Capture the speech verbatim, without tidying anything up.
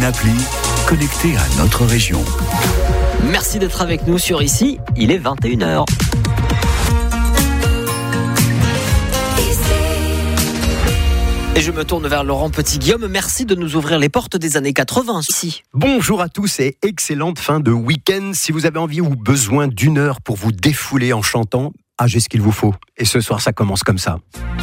appli connectée à notre région. Merci d'être avec nous sur Ici, il est vingt et une heures. Et je me tourne vers Laurent Petit-Guillaume. Merci de nous ouvrir les portes des années quatre-vingts ici. Bonjour à tous et excellente fin de week-end. Si vous avez envie ou besoin d'une heure pour vous défouler en chantant, ah, j'ai ce qu'il vous faut. Et ce soir, ça commence comme ça.